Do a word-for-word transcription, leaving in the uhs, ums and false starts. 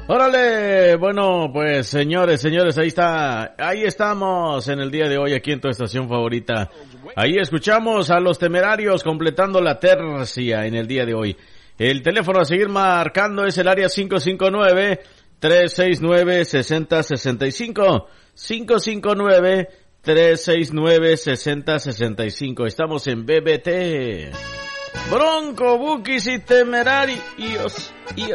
Órale, bueno, pues señores, señores, ahí está, ahí estamos en el día de hoy aquí en tu estación favorita. Ahí escuchamos a Los Temerarios completando la tercia en el día de hoy. El teléfono a seguir marcando es el área cinco cinco nueve, tres seis nueve, seis cero seis cinco, cinco cinco nueve, tres seis nueve, seis cero seis cinco. Estamos en B B T. Bronco, Bukis y Temerarios.